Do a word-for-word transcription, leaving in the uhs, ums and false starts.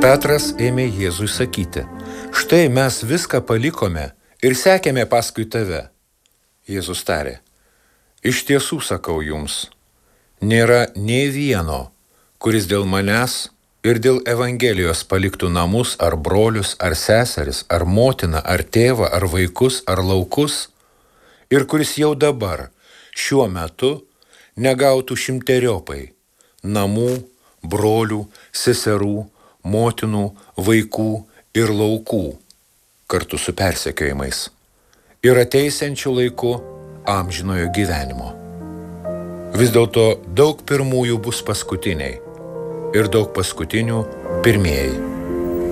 Petras ėmė Jėzui sakyti: štai mes viską palikome ir sekėme paskui tave. Jėzus tarė: iš tiesų sakau jums, nėra nė vieno, kuris dėl manęs ir dėl Evangelijos paliktų namus ar brolius, ar seseris, ar motiną, ar tėvą, ar vaikus, ar laukus, ir kuris jau dabar, šiuo metu, negautų šimteriopai namų, brolių, seserų, motinų, vaikų ir laukų, kartu su persekiojimais, ir ateisiančiu laiku amžinojo gyvenimo. Vis dėlto daug pirmųjų bus paskutiniai ir daug paskutinių pirmieji.